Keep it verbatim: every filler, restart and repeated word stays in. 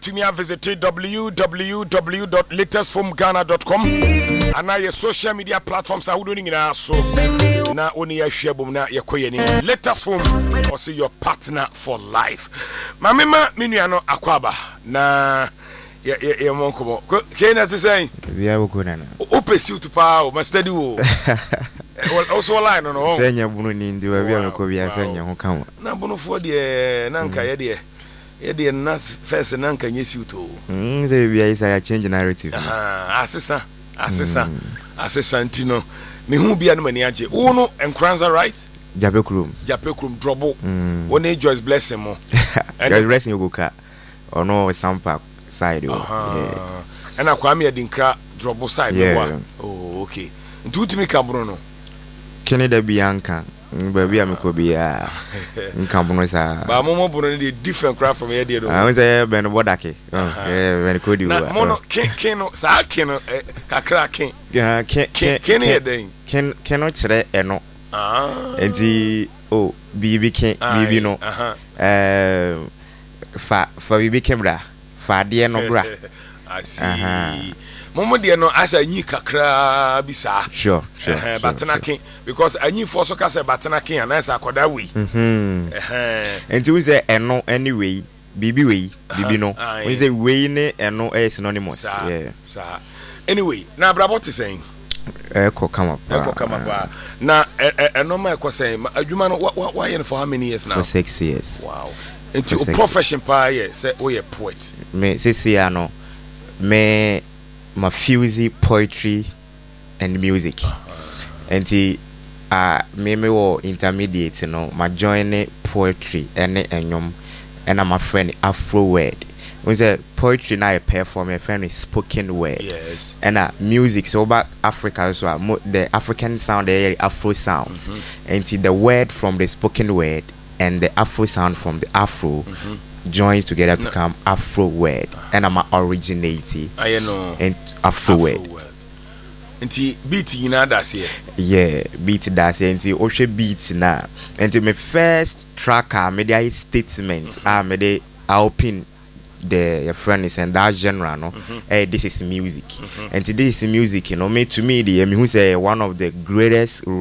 to me visit w w w dot latest foam ghana dot com and now your social media platforms are doing it so now only a share boom na your koye latest foam or see your partner for life mamema minuano akwaba na ya ya ya monko kena to say we are going na opesi to pa o master di wo also line no no senya bunu ni ndi wa bia meko bia senya ho kan na bunu fo de na nka ye de ye de na first na nka nyesi uto mm ze bia isa ya change narrative ah asesa asesa asesa ntino me hu bia no mani age wo no enkranza right Japekrum Japekrum drobo one Joyce blessing mo and blessing go ka ono sampa side o yeah and akwame adinkra drobo side yeah. Oh okay ntutimi kabro no Canada Bianca ba bia meko bia nkambo sa ba momo bono dey different craft from here dey do I want say ben bodake eh ben ko di wa na mono ken ken no sa ken no kakra ken ken ken ken e den ken ken no kire eno ah enti oh bibi ken bibi no eh fa fa bibi kemra fa de no bra I see momo de no asa nyi kakra bisa sure sure eh batena ken because anyi for so ka say batena ken and asa akoda we mhm eh enti we say eno anyway bibi we bibi no we say we ne eno is synonymous yeah sa anyway na brabo te saying eh ko come up eh ko come up na eno ma ko say adwuma no why in for how many years now for six years wow into a profession pa yeah say oh yeah poet me six year no me my fuse poetry and music uh-huh. And the uh me me wo intermediate you know my join poetry and enyom and I'm a friend Afro word when say poetry now I perform a friend is spoken word yes and uh music so back Africa so uh, the African sound the Afro sounds mm-hmm. And the word from the spoken word and the Afro sound from the Afro mm-hmm. Joins together no. Become Afro word and I'm originating I know and Afro, Afro word nti beat ina das here yeah beat das here nti o hwe beat na nti my first track a media statement mm-hmm. ah me dey open the your friend is and that genre no mm-hmm. Hey this is music mm-hmm. And this is music you know me to me the me who say one of the greatest